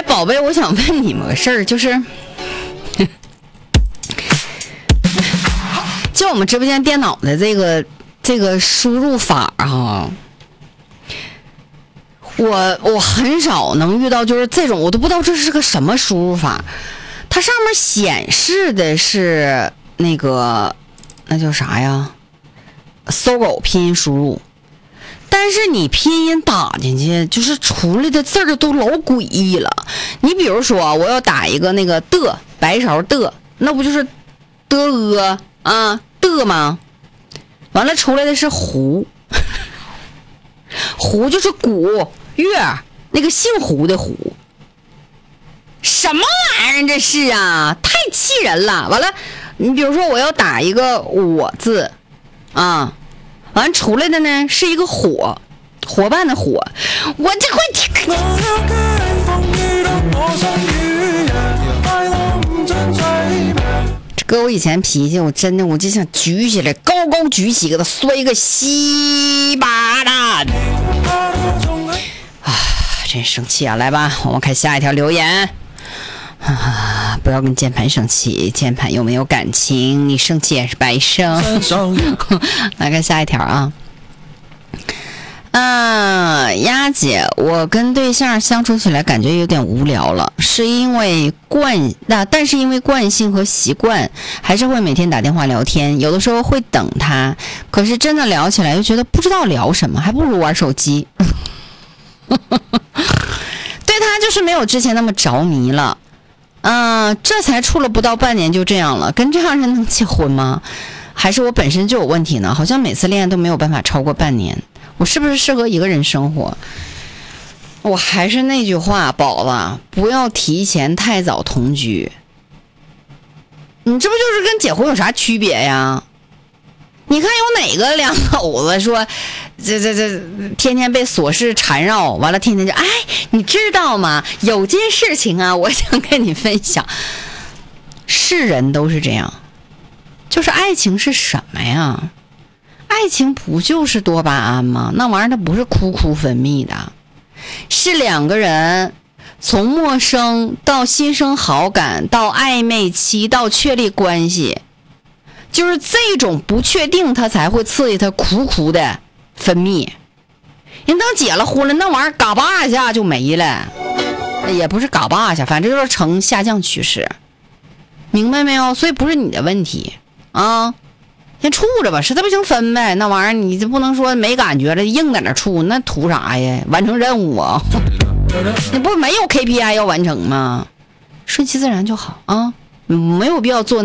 宝贝，我想问你们个事儿，就是就我们直播间电脑的这个输入法啊，我很少能遇到就是这种，我都不知道这是个什么输入法。它上面显示的是那叫啥呀？搜狗拼音输入，但是你拼音打进去，就是出来的字儿都老诡异了。你比如说，我要打一个那个的白勺的，那不就是的啊的吗？完了出来的是胡，胡就是古月那个姓胡的胡。什么玩意儿这是啊，太气人了。完了你比如说我要打一个我字啊，完出来的呢是一个伙伴的伙，我这会这哥我以前脾气我真的我就想举起来高高举起给他摔个稀巴烂啊，真生气啊。来吧，我们看下一条留言啊！不要跟键盘生气，键盘又没有感情，你生气也是白生。来看下一条啊。丫姐，我跟对象相处起来感觉有点无聊了，但是因为惯性和习惯，还是会每天打电话聊天，有的时候会等他，可是真的聊起来又觉得不知道聊什么，还不如玩手机。对他就是没有之前那么着迷了。这才处了不到半年就这样了，跟这样人能结婚吗？还是我本身就有问题呢？好像每次恋爱都没有办法超过半年，我是不是适合一个人生活？我还是那句话，宝子，不要提前太早同居。你这不就是跟结婚有啥区别呀？你看有哪个两口子说这天天被琐事缠绕，完了天天就哎，你知道吗？有件事情啊，我想跟你分享。是人都是这样，就是爱情是什么呀？爱情不就是多巴胺吗？那玩意儿它不是哭哭分泌的，是两个人从陌生到心生好感，到暧昧期，到确立关系。就是这种不确定，它才会刺激它苦苦的分泌。人等结了婚了，那玩意儿嘎巴一下就没了，也不是嘎巴一下，反正就是呈下降趋势，明白没有？所以不是你的问题啊，先处着吧，实在不行分呗。那玩意儿你就不能说没感觉了，硬在那处，那图啥呀？完成任务啊？你不没有 KPI 要完成吗？顺其自然就好啊，没有必要做